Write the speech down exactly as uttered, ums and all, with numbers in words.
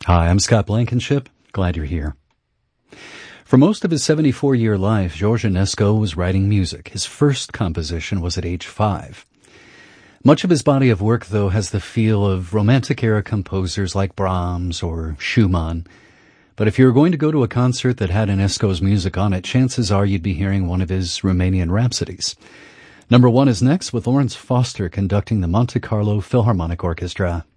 Hi, I'm Scott Blankenship. Glad you're here. For most of his seventy-four-year life, George Enesco was writing music. His first composition was at age five. Much of his body of work, though, has the feel of Romantic-era composers like Brahms or Schumann. But if you were going to go to a concert that had Enesco's music on it, chances are you'd be hearing one of his Romanian Rhapsodies. Number one is next, with Lawrence Foster conducting the Monte Carlo Philharmonic Orchestra.